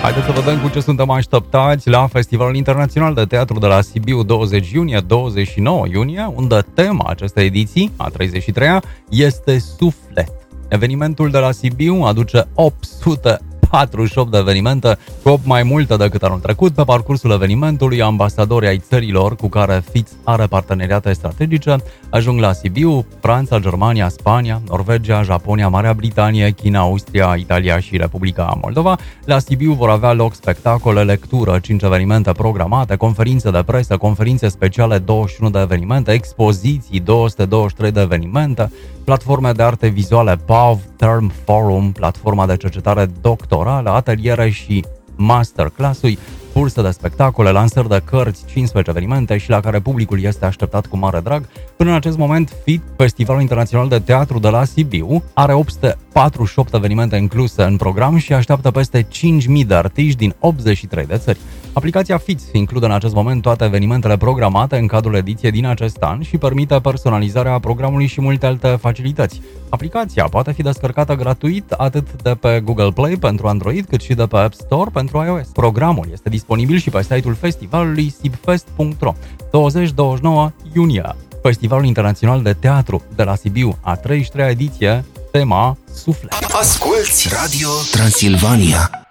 Haideți să vedem cu ce suntem așteptați la Festivalul Internațional de Teatru de la Sibiu 20 iunie-29 iunie, unde tema acestei ediții, a 33-a, este Suflet. Evenimentul de la Sibiu aduce 848 de evenimente, cu 8 mai multe decât anul trecut. Pe parcursul evenimentului, ambasadorii ai țărilor cu care FITS are parteneriate strategice ajung la Sibiu: Franța, Germania, Spania, Norvegia, Japonia, Marea Britanie, China, Austria, Italia și Republica Moldova. La Sibiu vor avea loc spectacole, lectură, 5 evenimente programate, conferințe de presă, conferințe speciale, 21 de evenimente, expoziții, 223 de evenimente, platforme de arte vizuale PAV, Term Forum, platforma de cercetare doctorală, ateliere și masterclass-uri, burse de spectacole, lansări de cărți, 15 evenimente și la care publicul este așteptat cu mare drag. Până în acest moment, FIT, Festivalul Internațional de Teatru de la Sibiu, are 848 evenimente incluse în program și așteaptă peste 5.000 de artiști din 83 de țări. Aplicația FITS include în acest moment toate evenimentele programate în cadrul ediției din acest an și permite personalizarea programului și multe alte facilități. Aplicația poate fi descărcată gratuit atât de pe Google Play pentru Android, cât și de pe App Store pentru iOS. Programul este disponibil și pe site-ul festivalului sibfest.ro. 20-29 iunie, Festivalul Internațional de Teatru de la Sibiu, a 33-a ediție, tema Suflet. Asculți Radio Transilvania.